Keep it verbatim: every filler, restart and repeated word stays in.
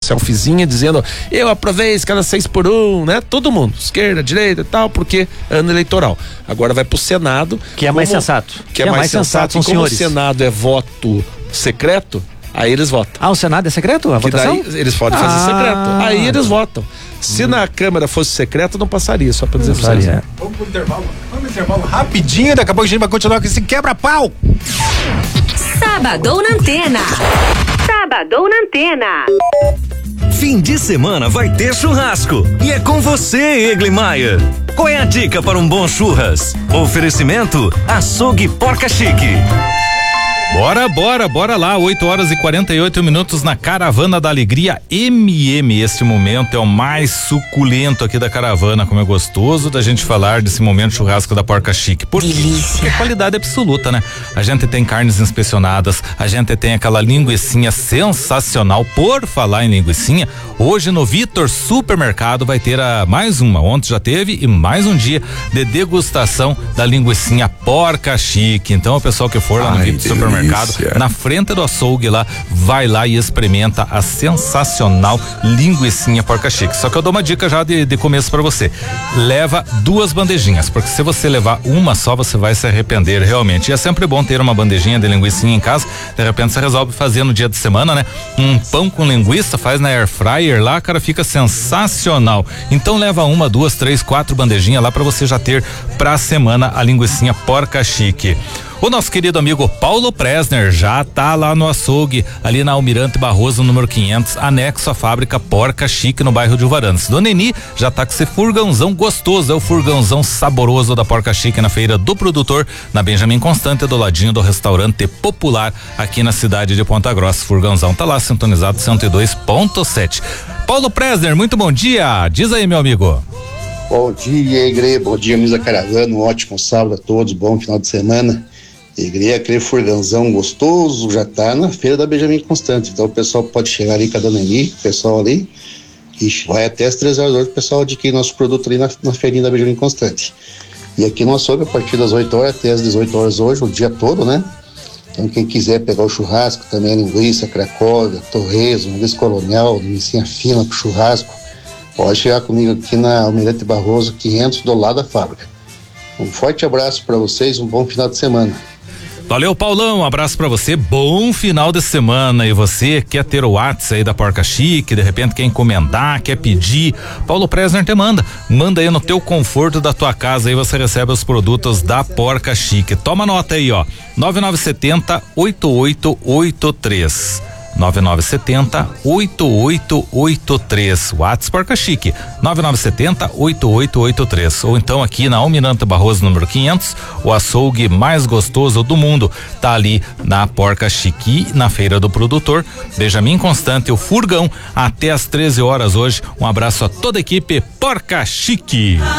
selfiezinha dizendo, eu aprovei cada seis por um, né? Todo mundo, esquerda, direita e tal, porque ano eleitoral. Agora vai pro Senado. Que é como, mais sensato. Que é, que é mais, mais sensato, sensato e como senhores. O Senado é voto secreto, aí eles votam. Ah, o Senado é secreto? A que votação? Daí eles podem ah. fazer secreto. Aí eles votam. Se hum. na Câmara fosse secreto, não passaria, só pra dizer pra vocês. É. Vamos pro intervalo. Vamos pro intervalo rapidinho, daqui a pouco a gente vai continuar com esse quebra-pau. Sabadão na Antena. Sabadão na Antena. Fim de semana vai ter churrasco. E é com você, Eglimaier. Qual é a dica para um bom churras? Oferecimento Açougue Porca Chique. Bora, bora, bora lá, oito horas e quarenta e oito minutos na Caravana da Alegria M M. Este momento é o mais suculento aqui da caravana, como é gostoso da gente falar desse momento churrasco da Porca Chique. Por quê? Porque qualidade absoluta, né? A gente tem carnes inspecionadas, a gente tem aquela linguicinha sensacional. Por falar em linguicinha, hoje no Vitor Supermercado vai ter a mais uma, ontem já teve, e mais um dia de degustação da linguicinha Porca Chique. Então o pessoal que for lá no Ai, Vitor Supermercado, na frente do açougue lá, vai lá e experimenta a sensacional linguicinha Porca Chique. Só que eu dou uma dica já de, de começo pra você: leva duas bandejinhas, porque se você levar uma só, você vai se arrepender realmente. E é sempre bom ter uma bandejinha de linguicinha em casa. De repente você resolve fazer no dia de semana, né? Um pão com linguiça, faz na air fryer lá, cara, fica sensacional. Então leva uma, duas, três, quatro bandejinhas lá pra você já ter pra semana a linguicinha Porca Chique. O nosso querido amigo Paulo Presner já tá lá no açougue, ali na Almirante Barroso, número quinhentos, anexo à fábrica Porca Chique, no bairro de Uvarandas. Dona Eni já tá com esse furgãozão gostoso, é o furgãozão saboroso da Porca Chique na Feira do Produtor, na Benjamin Constante, do ladinho do restaurante popular aqui na cidade de Ponta Grossa. Furgãozão tá lá sintonizado cento e dois ponto sete. Paulo Presner, muito bom dia, diz aí, meu amigo. Bom dia, igreja, bom dia, mesa caravana, um ótimo sábado a todos, bom final de semana. Igreja, aquele furgãozão gostoso, já tá na feira da Benjamin Constante, então o pessoal pode chegar ali com a Dona Eni, o pessoal ali, e vai até as três horas da tarde, o pessoal adquire nosso produto ali na, na feirinha da Benjamin Constante. E aqui no açougue, a partir das oito horas até as dezoito horas hoje, o dia todo, né? Então quem quiser pegar o churrasco, também a linguiça, cracóvia, torresmo, linguiça colonial, linguiça fina pro churrasco, pode chegar comigo aqui na Almirante Barroso quinhentos, do lado da fábrica. Um forte abraço para vocês, um bom final de semana. Valeu, Paulão, um abraço pra você, bom final de semana. E você quer ter o WhatsApp aí da Porca Chique, de repente quer encomendar, quer pedir, Paulo Presner te manda, manda aí no teu conforto da tua casa, aí você recebe os produtos da Porca Chique. Toma nota aí, ó, nove nove sete zero, oito oito oito três. nove nove sete zero, oito oito oito três. WhatsApp Porca Chique, nove nove sete zero, oito oito oito três. Ou então aqui na Almirante Barroso, número quinhentos, o açougue mais gostoso do mundo tá ali na Porca Chique, na Feira do Produtor, Benjamin Constante, o furgão, até às treze horas hoje. Um abraço a toda a equipe Porca Chique.